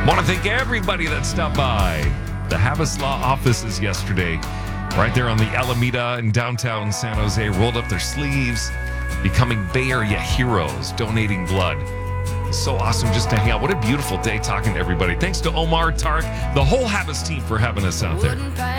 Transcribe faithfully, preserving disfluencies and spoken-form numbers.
Want to thank everybody that stopped by the Havas Law offices yesterday, right there on the Alameda in downtown San Jose. Rolled up their sleeves, becoming Bay Area heroes, donating blood. So awesome just to hang out. What a beautiful day talking to everybody. Thanks to Omar, Tarek, the whole Havas team for having us out there.